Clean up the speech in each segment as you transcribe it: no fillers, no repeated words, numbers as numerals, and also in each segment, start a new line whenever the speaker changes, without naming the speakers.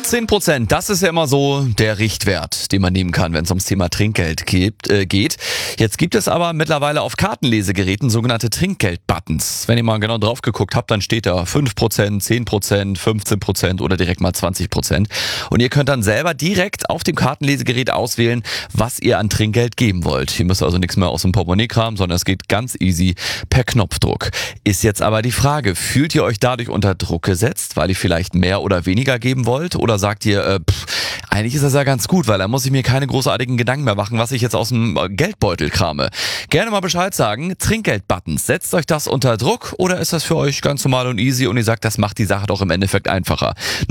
10%, das ist ja immer so der Richtwert, den man nehmen kann, wenn es ums Thema Trinkgeld geht. Jetzt gibt es aber mittlerweile auf Kartenlesegeräten sogenannte Trinkgeld-Buttons. Wenn ihr mal genau drauf geguckt habt, dann steht da 5%, 10%, 15% oder direkt mal 20%. Und ihr könnt dann selber direkt auf dem Kartenlesegerät auswählen, was ihr an Trinkgeld geben wollt. Ihr müsst also nichts mehr aus dem Portemonnaie kramen, sondern es geht ganz easy per Knopfdruck. Ist jetzt aber die Frage, fühlt ihr euch dadurch unter Druck gesetzt, weil ihr vielleicht mehr oder weniger geben wollt? Oder sagt ihr, eigentlich ist das ja ganz gut, weil da muss ich mir keine großartigen Gedanken mehr machen, was ich jetzt aus dem Geldbeutel krame. Gerne mal Bescheid sagen, Trinkgeld-Buttons, setzt euch das unter Druck oder ist das für euch ganz normal und easy und ihr sagt, das macht die Sache doch im Endeffekt einfacher.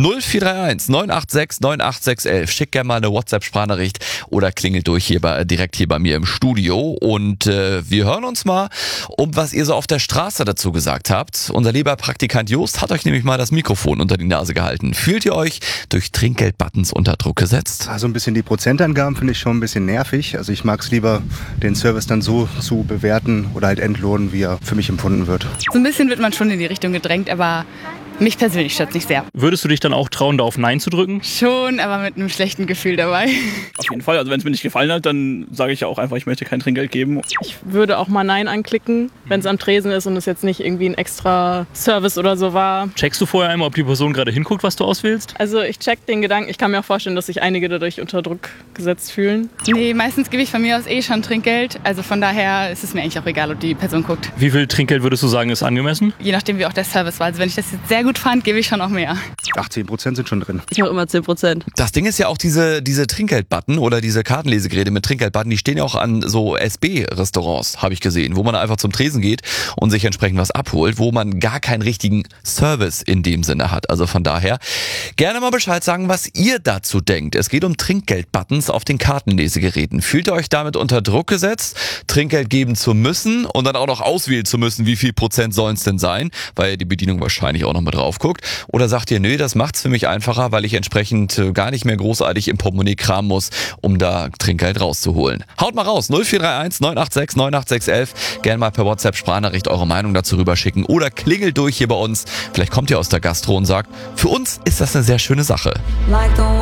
0431 986 98611, schickt gerne mal eine WhatsApp-Sprachnachricht oder klingelt durch direkt hier bei mir im Studio und wir hören uns mal, was ihr so auf der Straße dazu gesagt habt. Unser lieber Praktikant Jost hat euch nämlich mal das Mikrofon unter die Nase gehalten. Fühlt ihr euch durch Trinkgeld-Buttons unter Druck gesetzt?
Also ein bisschen die Prozentangaben finde ich schon ein bisschen nervig. Also ich mag es lieber, den Service dann so zu bewerten oder halt entlohnen, wie er für mich empfunden wird.
So ein bisschen wird man schon in die Richtung gedrängt, aber mich persönlich stört es nicht sehr.
Würdest du dich dann auch trauen, da auf Nein zu drücken?
Schon, aber mit einem schlechten Gefühl dabei.
Auf jeden Fall. Also wenn es mir nicht gefallen hat, dann sage ich ja auch einfach, ich möchte kein Trinkgeld geben.
Ich würde auch mal Nein anklicken, wenn es am Tresen ist und es jetzt nicht irgendwie ein extra Service oder so war.
Checkst du vorher einmal, ob die Person gerade hinguckt, was du auswählst?
Also ich check den Gedanken. Ich kann mir auch vorstellen, dass sich einige dadurch unter Druck gesetzt fühlen.
Nee, meistens gebe ich von mir aus schon Trinkgeld. Also von daher ist es mir eigentlich auch egal, ob die Person guckt.
Wie viel Trinkgeld würdest du sagen, ist angemessen?
Je nachdem, wie auch der Service war. Also wenn ich das jetzt sehr gut fand, gebe ich schon auch mehr.
10% sind schon drin.
Ich mache immer 10%.
Das Ding ist ja auch diese Trinkgeld-Button oder diese Kartenlesegeräte mit Trinkgeld-Button, die stehen ja auch an so SB-Restaurants, habe ich gesehen, wo man einfach zum Tresen geht und sich entsprechend was abholt, wo man gar keinen richtigen Service in dem Sinne hat. Also von daher gerne mal Bescheid sagen, was ihr dazu denkt. Es geht um Trinkgeld-Buttons auf den Kartenlesegeräten. Fühlt ihr euch damit unter Druck gesetzt, Trinkgeld geben zu müssen und dann auch noch auswählen zu müssen, wie viel Prozent sollen es denn sein, weil die Bedienung wahrscheinlich auch noch mit drauf guckt? Oder sagt ihr, nö, das macht's für mich einfacher, weil ich entsprechend gar nicht mehr großartig im Portemonnaie kramen muss, um da Trinkgeld rauszuholen. Haut mal raus, 0431 986 98611. Gerne mal per WhatsApp-Sprachnachricht eure Meinung dazu rüberschicken oder klingelt durch hier bei uns. Vielleicht kommt ihr aus der Gastro und sagt, für uns ist das eine sehr schöne Sache.